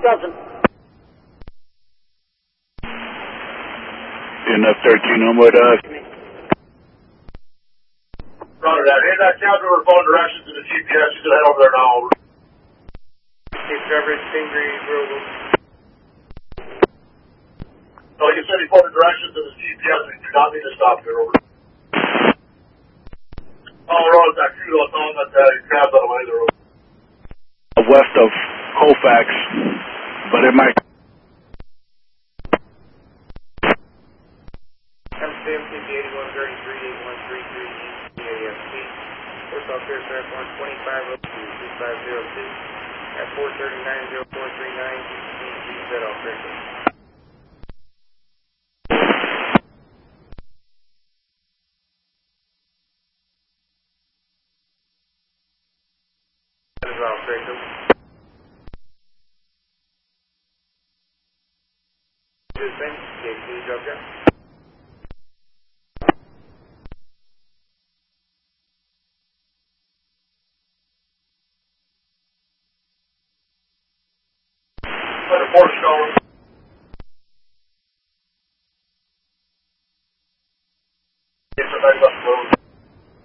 Johnson. Enough 13, no more dogs. Roger that. Here's that captain with phone directions to the GPS. You can head over there now. Safe coverage, Stingray, Robo. No, you said he phoned the directions to the GPS. We do not need to stop here. Over. All roads, that kudos on that crabs out of the way there. West of Colfax, but it might. MCMTP 8133, 8133, EAFC. Force Officer Aircraft 12502, 2502. At 439-0439, DCG set off frequency. That is all, Franco. Good thing. Okay, can you drop down?